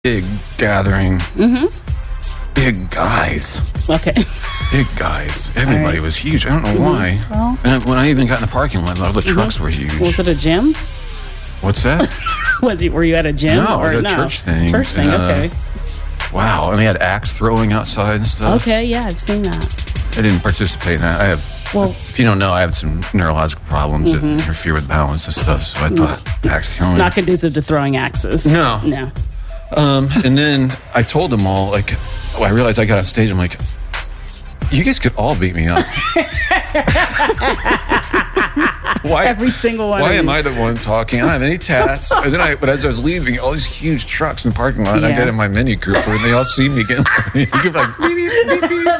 big gathering. Big guys. Okay. Big guys. Everybody was huge. I don't know why. Well. And when I even got in the parking lot, all the trucks were huge. Was it a gym? What's that? Were you at a gym? No, or it was a church thing. Church thing, okay. Wow. And they had axe throwing outside and stuff. Okay, yeah, I've seen that. I didn't participate in that. If you don't know, I have some neurological problems that interfere with balance and stuff. So I thought axe throwing. Not conducive to throwing axes. No. No. And then I told them all, I realized I got on stage. I'm like, you guys could all beat me up. Why? Every single one. Why am I the one talking? I don't have any tats. And then but as I was leaving, all these huge trucks in the parking lot, I get in my Mini Cooper, and they all see me again. You could be like, beep, beep, beep, beep.